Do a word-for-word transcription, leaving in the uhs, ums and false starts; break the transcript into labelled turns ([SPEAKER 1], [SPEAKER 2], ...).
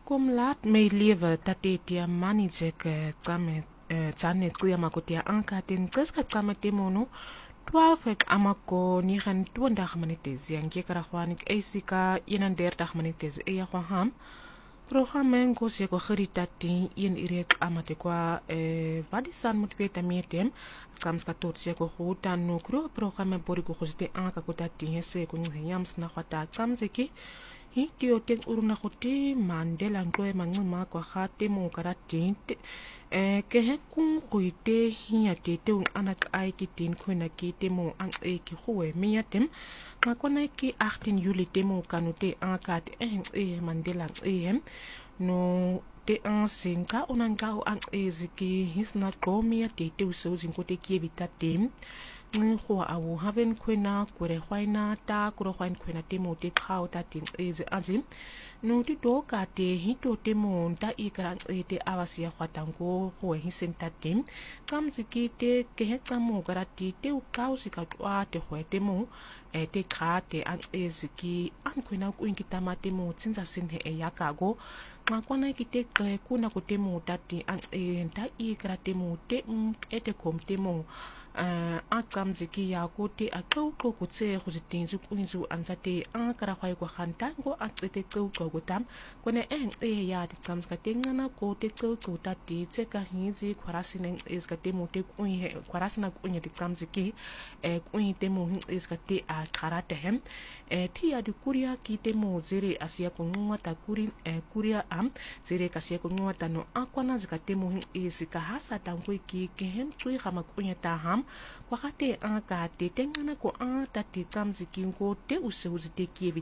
[SPEAKER 1] Kom laat my lewe dat dit ja manijek tsame tsane tsia makotia anka tin tska tsame timono twaalf ek amako negen twintig minute ziange karahwanik esika eenendertig minute e ya ham programme ngosi ko geritati in irek amate kwa eh vadisan motivate metem kamska tot se ko huta no kro programme bori ko hoste anka ko tati se ko nyams na khata kamzeki hi tio ten uruna khoti mandela ngoe mangma ko khate mo karati eh ke he kun kuite hi ate te un anak ai ki tin khona ki te mo an e ki khoe miatem makona ki achttien juli te mo kanute ankat en e mandela e no te ansinka onanga an e ziki hisna komia te te uso zinkote ki evitatem ngi ho awu haben kwena kure hwaina ta kuro hwain kwena te mo te khao ta tin ez azim no ti do ka te hito te mo ta ikran e te awasia khwatango ho hisenta tem kamziki te ke hetsa mo garati te u kausika twa te hwe te mo e te kha te an eziki an kwena ku inkitama te mo tsinza sinhe e yakago makwana ki te kuna ko te mo tati an e ta ikra te mo te ete kom te mo uh, akamziki ya kote akauko kutse kuzitinzu kunzu anzate akara kwai kwa khantango atsete kauko gotam kone en e ya tsamska tengana kote kauko tati tseka hizi kwarasine eskate mote kunye kwarasina kunye tsamziki e kunye temo eskate a karate hem e tia di kuria kite mo zere asia kunwa takuri e kuria am zere kasia kunwa tano akwana zikate mo esika hasa tangwe ki kehem tsui kama kunye taham wakate anga te tengana ko a tati kamziki ngo te useuzi te kievi